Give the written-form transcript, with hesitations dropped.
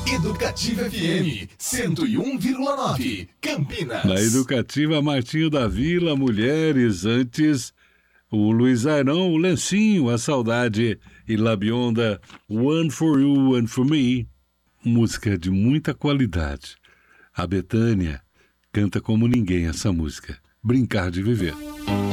Educativa FM 101,9 Campinas. Na Educativa Martinho da Vila, Mulheres, antes o Luiz Arão, o Lencinho, a Saudade e Labionda, One for You, One for Me. Música de muita qualidade. A Bethânia canta como ninguém essa música, Brincar de Viver.